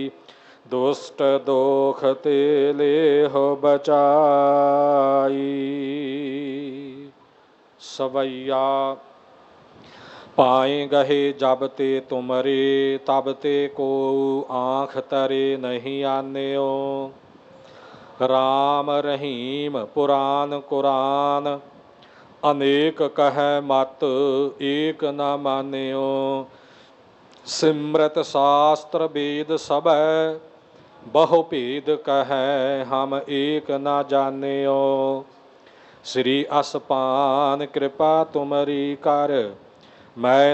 दुष्ट दोख ते लेहो बचाई। सवैया पाए गहे जब ते तुमरे, तब ते को आँख तरे नहीं आन्यो। राम रहीम पुराण कुरान, अनेक कह मत एक न मान्यो। सिमरत शास्त्र वेद सबै, बहु भेद कहै हम एक न जान्यो। श्री असपान कृपा तुमरी कर, मैं